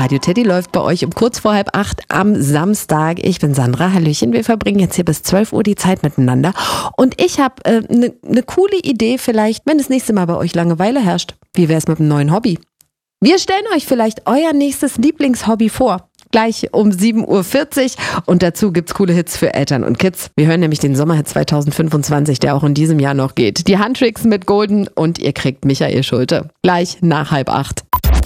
Radio Teddy läuft bei euch um kurz vor 7:30 am Samstag. Ich bin Sandra, hallöchen. Wir verbringen jetzt hier bis 12 Uhr die Zeit miteinander. Und ich habe eine coole Idee vielleicht, wenn das nächste Mal bei euch Langeweile herrscht. Wie wäre es mit einem neuen Hobby? Wir stellen euch vielleicht euer nächstes Lieblingshobby vor. Gleich um 7:40 Uhr und dazu gibt's coole Hits für Eltern und Kids. Wir hören nämlich den Sommerhit 2025, der auch in diesem Jahr noch geht. Die Handtricks mit Golden und ihr kriegt Michael Schulte. Gleich nach 7:30.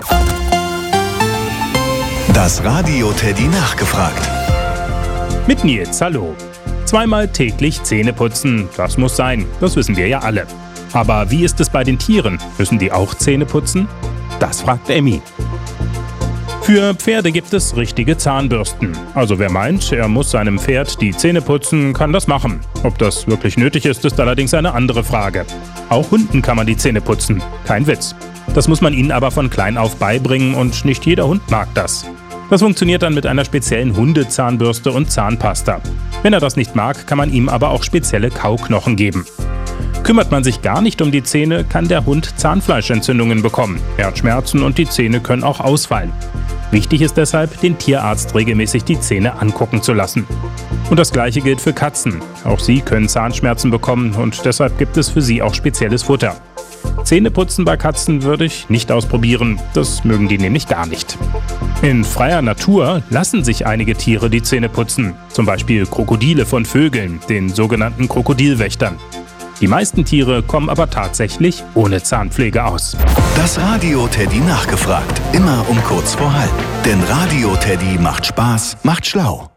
Das Radio Teddy nachgefragt. Mit Nils, hallo. 2-mal täglich Zähne putzen, das muss sein, das wissen wir ja alle. Aber wie ist es bei den Tieren? Müssen die auch Zähne putzen? Das fragt Emmy. Für Pferde gibt es richtige Zahnbürsten. Also wer meint, er muss seinem Pferd die Zähne putzen, kann das machen. Ob das wirklich nötig ist, ist allerdings eine andere Frage. Auch Hunden kann man die Zähne putzen, kein Witz. Das muss man ihnen aber von klein auf beibringen und nicht jeder Hund mag das. Das funktioniert dann mit einer speziellen Hundezahnbürste und Zahnpasta. Wenn er das nicht mag, kann man ihm aber auch spezielle Kauknochen geben. Kümmert man sich gar nicht um die Zähne, kann der Hund Zahnfleischentzündungen bekommen. Er hat Schmerzen und die Zähne können auch ausfallen. Wichtig ist deshalb, den Tierarzt regelmäßig die Zähne angucken zu lassen. Und das Gleiche gilt für Katzen. Auch sie können Zahnschmerzen bekommen und deshalb gibt es für sie auch spezielles Futter. Zähneputzen bei Katzen würde ich nicht ausprobieren, das mögen die nämlich gar nicht. In freier Natur lassen sich einige Tiere die Zähne putzen, zum Beispiel Krokodile von Vögeln, den sogenannten Krokodilwächtern. Die meisten Tiere kommen aber tatsächlich ohne Zahnpflege aus. Das Radio Teddy nachgefragt. Immer um kurz vor 7:30. Denn Radio Teddy macht Spaß, macht schlau.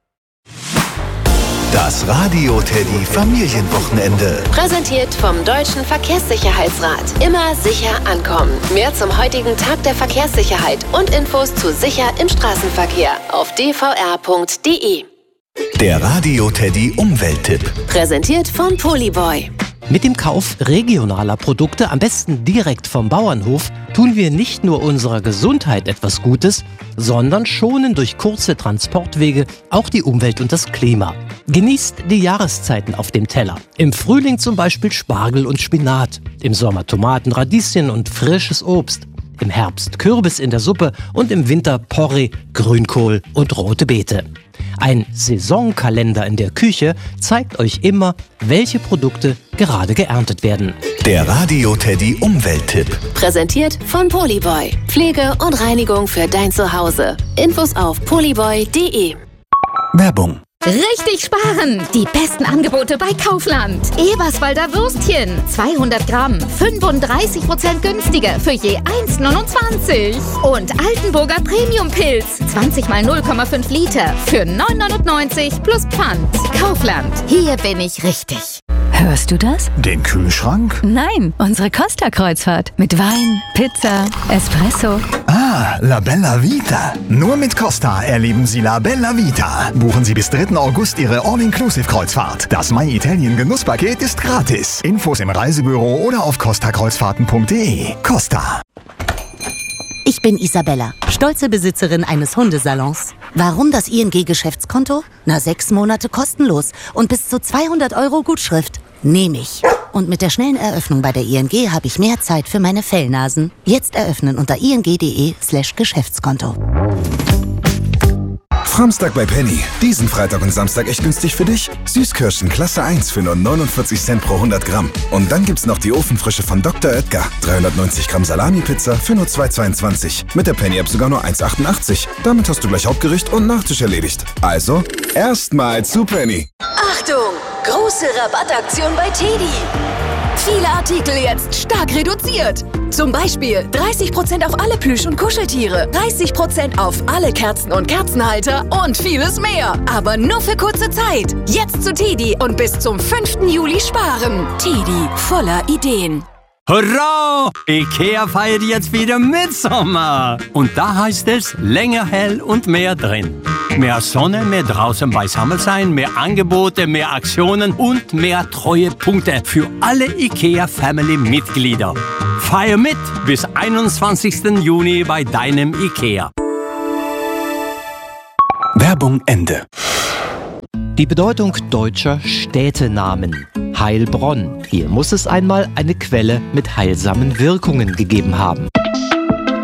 Das Radio Teddy Familienwochenende. Präsentiert vom Deutschen Verkehrssicherheitsrat. Immer sicher ankommen. Mehr zum heutigen Tag der Verkehrssicherheit und Infos zu sicher im Straßenverkehr auf dvr.de. Der Radio Teddy Umwelttipp. Präsentiert von Polyboy. Mit dem Kauf regionaler Produkte, am besten direkt vom Bauernhof, tun wir nicht nur unserer Gesundheit etwas Gutes, sondern schonen durch kurze Transportwege auch die Umwelt und das Klima. Genießt die Jahreszeiten auf dem Teller. Im Frühling zum Beispiel Spargel und Spinat, im Sommer Tomaten, Radieschen und frisches Obst, im Herbst Kürbis in der Suppe und im Winter Porree, Grünkohl und rote Beete. Ein Saisonkalender in der Küche zeigt euch immer, welche Produkte gerade geerntet werden. Der Radio Teddy Umwelttipp. Präsentiert von Polyboy. Pflege und Reinigung für dein Zuhause. Infos auf polyboy.de. Werbung. Richtig sparen! Die besten Angebote bei Kaufland. Eberswalder Würstchen, 200 Gramm, 35% günstiger für je 1,29. Und Altenburger Premium-Pilz, 20 mal 0,5 Liter für 9,99 plus Pfand. Kaufland, hier bin ich richtig. Hörst du das? Den Kühlschrank? Nein, unsere Costa-Kreuzfahrt. Mit Wein, Pizza, Espresso. Ah, La Bella Vita. Nur mit Costa erleben Sie La Bella Vita. Buchen Sie bis 3. August Ihre All-Inclusive-Kreuzfahrt. Das My Italien Genusspaket ist gratis. Infos im Reisebüro oder auf costakreuzfahrten.de. Costa. Ich bin Isabella, stolze Besitzerin eines Hundesalons. Warum das ING-Geschäftskonto? 6 Monate kostenlos und bis zu 200 € Gutschrift. Nehme ich. Und mit der schnellen Eröffnung bei der ING habe ich mehr Zeit für meine Fellnasen. Jetzt eröffnen unter ing.de/Geschäftskonto. Samstag bei Penny. Diesen Freitag und Samstag echt günstig für dich. Süßkirschen Klasse 1 für nur 49 Cent pro 100 Gramm. Und dann gibt's noch die Ofenfrische von Dr. Oetker. 390 Gramm Salami-Pizza für nur 2,22. Mit der Penny-App sogar nur 1,88. Damit hast du gleich Hauptgericht und Nachtisch erledigt. Also, erstmal zu Penny. Achtung! Große Rabattaktion bei Teddy. Viele Artikel jetzt stark reduziert. Zum Beispiel 30% auf alle Plüsch- und Kuscheltiere, 30% auf alle Kerzen und Kerzenhalter und vieles mehr. Aber nur für kurze Zeit. Jetzt zu Teddy und bis zum 5. Juli sparen. Teddy, voller Ideen. Hurra! IKEA feiert jetzt wieder Mitsommer. Und da heißt es länger hell und mehr drin. Mehr Sonne, mehr draußen beisammen sein, mehr Angebote, mehr Aktionen und mehr Treuepunkte für alle IKEA-Family-Mitglieder. Feier mit bis 21. Juni bei deinem IKEA. Werbung Ende. Die Bedeutung deutscher Städtenamen. Heilbronn. Hier muss es einmal eine Quelle mit heilsamen Wirkungen gegeben haben.